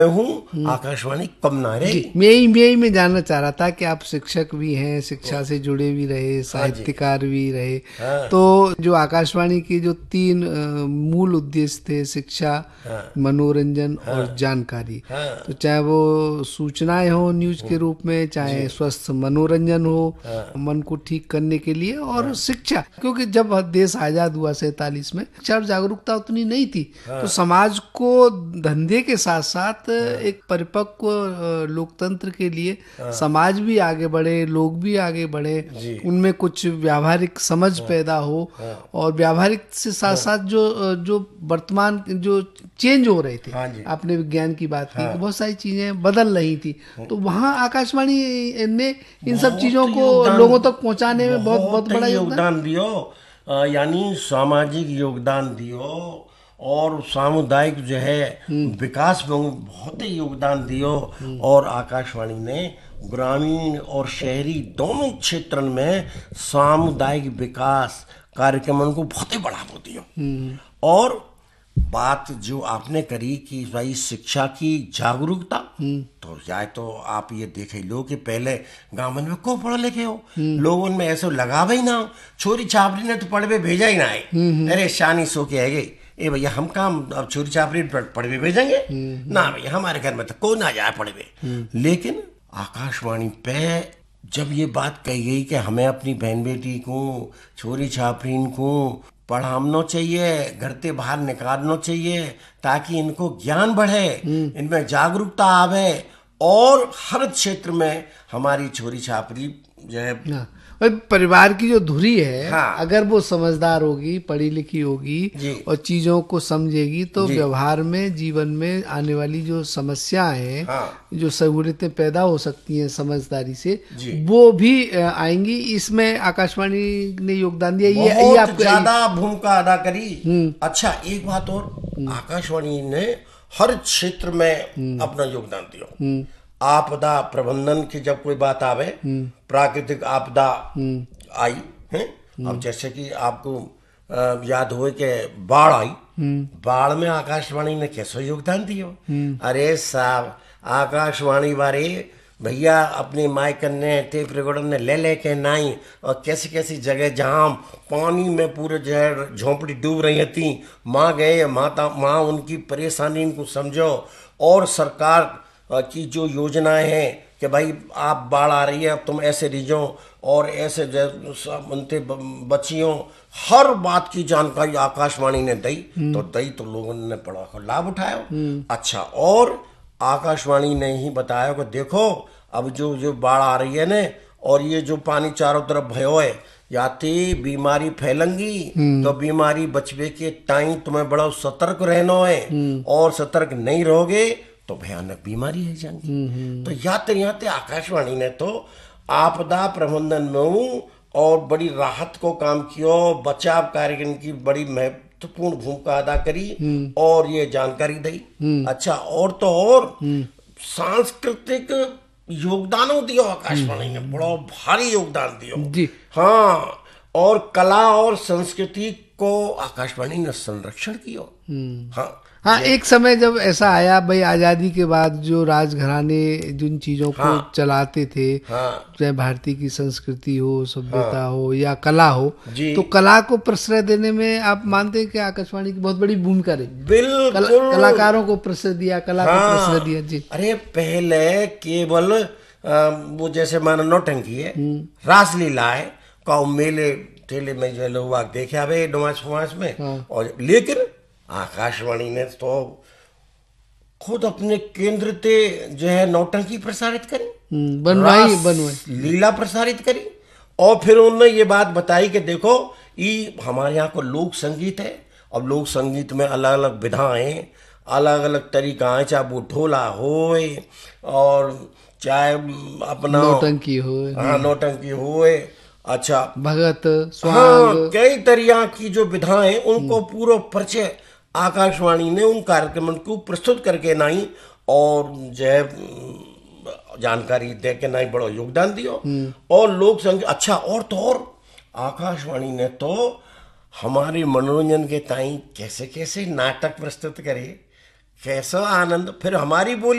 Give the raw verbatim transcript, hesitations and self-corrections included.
हूँ आकाशवाणी कम ना रहे। मैं ही मैं ही मैं जानना चाह रहा था कि आप शिक्षक भी हैं, शिक्षा से जुड़े भी रहे, साहित्यकार भी रहे। हाँ। तो जो आकाशवाणी की जो तीन अ, मूल उद्देश्य थे, शिक्षा, हाँ। मनोरंजन हाँ। और जानकारी। हाँ। तो चाहे वो सूचनाएं हो न्यूज के रूप में, चाहे स्वस्थ मनोरंजन हो, हाँ। मन को ठीक करने के लिए, और शिक्षा, क्योंकि जब देश आजाद हुआ सैतालीस में, शिक्षा और जागरूकता उतनी नहीं थी। तो समाज को धंधे के साथ साथ एक परिपक्व लोकतंत्र के लिए समाज भी आगे बढ़े, लोग भी आगे बढ़े, उनमें कुछ व्यावहारिक समझ पैदा हो, और व्यावहारिक से साथ साथ जो जो वर्तमान जो चेंज हो रहे थे, आपने विज्ञान की बात की, बहुत सारी चीजें बदल रही थी, तो वहाँ आकाशवाणी ने इन सब चीजों को लोगों तक पहुंचाने में बहुत बहुत बड़ा योगदान दियो, यानी सामाजिक योगदान दियो, और सामुदायिक जो है विकास में बहुत ही योगदान दियो। और आकाशवाणी ने ग्रामीण और शहरी दोनों क्षेत्रों में सामुदायिक विकास कार्यक्रमों को बहुत ही बढ़ावा दियो। और बात जो आपने करी कि भाई शिक्षा की जागरूकता, तो या तो आप ये देखे लो कि पहले गाँव में को पढ़े लिखे हो, लोगों में ऐसा लगावा ही ना हो, छोरी छापरी ने तो पढ़वे भेजा ही ना है, अरे शानी सो के है गई, ए भैया हम काम अब छोरी छापरी पढ़वे भेजेंगे ना भैया, हमारे घर में तो को ना जाए पढ़वे। लेकिन आकाशवाणी पे जब ये बात कही गई कि हमें अपनी बहन बेटी को, छोरी छापरीन को पढ़ाना चाहिए, घर से बाहर निकालना चाहिए, ताकि इनको ज्ञान बढ़े, इनमें जागरूकता आवे, और हर क्षेत्र में हमारी छोरी छापरी जो है परिवार की जो धुरी है, हाँ। अगर वो समझदार होगी, पढ़ी लिखी होगी और चीजों को समझेगी, तो व्यवहार में, जीवन में आने वाली जो समस्याएं हैं, हाँ। जो सहूलियतें पैदा हो सकती हैं समझदारी से, वो भी आएंगी। इसमें आकाशवाणी ने योगदान दिया, ये, ये आपको ज्यादा भूमिका अदा करी। अच्छा, एक बात और, आकाशवाणी ने हर क्षेत्र में अपना योगदान दिया। आपदा प्रबंधन की जब कोई बात आवे, प्राकृतिक आपदा आई है, अब जैसे कि आपको याद हो कि बाढ़ आई, बाढ़ में आकाशवाणी ने कैसे योगदान दिया। अरे साहब, आकाशवाणी बारे भैया अपनी माइक ने, टेप रिकॉर्डर ने ले लेके नाई, और कैसी कैसी जगह जहाँ पानी में पूरे जो है झोंपड़ी डूब रही थी, माँ गए, माता माँ उनकी परेशानी को समझो, और सरकार की जो योजनाएं हैं कि भाई आप बाढ़ आ रही है, अब तुम ऐसे रिजो और ऐसे उनते बच्चियों, हर बात की जानकारी आकाशवाणी ने दी, तो दी तो लोगों ने बड़ा लाभ उठाया। अच्छा, और आकाशवाणी ने ही बताया कि देखो अब जो जो बाढ़ आ रही है ने, और ये जो पानी चारों तरफ भयो है, याती बीमारी फैलेंगी, तो बीमारी बचवे के टाइम तुम्हें बड़ा सतर्क रहना है, और सतर्क नहीं रहोगे तो भयानक बीमारी है जाएंगी। तो याते याते आकाशवाणी ने तो आपदा प्रबंधन में और बड़ी राहत को काम किया, बचाव कार्यक्रम की बड़ी महत्वपूर्ण भूमिका अदा करी, और ये जानकारी दी। अच्छा, और तो और सांस्कृतिक योगदानों दियो, आकाशवाणी ने बड़ा भारी योगदान दियो। हाँ, और कला और संस्कृति को आकाशवाणी ने संरक्षण किया। हाँ हाँ, एक समय जब ऐसा आया भाई, आजादी के बाद जो राजघराने जिन चीजों को हाँ। चलाते थे, हाँ। चाहे भारतीय की संस्कृति हो, सभ्यता हाँ। हो या कला हो, तो कला को प्रश्रय देने में आप मानते हैं कि आकाशवाणी की बहुत बड़ी भूमिका रही? बिल्कुल, कला, कलाकारों को प्रश्रय दिया, कला हाँ। को प्रश्रय दिया। जी, अरे पहले केवल वो जैसे मानो नौटंकी है, रासलीला है, काउ मेले ठेले में जो लोग देखे आवे डोमास फुमास में हाँ। और लेकिन आकाशवाणी ने तो खुद अपने केंद्र ते जो है नौटंकी प्रसारित करी, बनवाई बनवाई लीला प्रसारित करी, और फिर उन्होंने ये बात बताई कि देखो ये हमारे यहाँ को लोक संगीत है, अब लोक संगीत में अलग अलग विधाएं, अलग अलग तरीका है, चाहे वो ढोला हो और चाहे अपना नौटंकी हो, हाँ नौटंकी होए, अच्छा भगत स्वांग, हाँ, कई तरह की जो विधाएं, उनको पूरा परिचय आकाशवाणी ने उन कार्यक्रमों को प्रस्तुत करके नहीं, और जो है जानकारी दे के नहीं बड़ा योगदान दियो। और लोक संगीत, अच्छा, और तो और आकाशवाणी ने तो हमारे मनोरंजन के ताई कैसे कैसे नाटक प्रस्तुत करे, कैसा आनंद। फिर हमारी बोली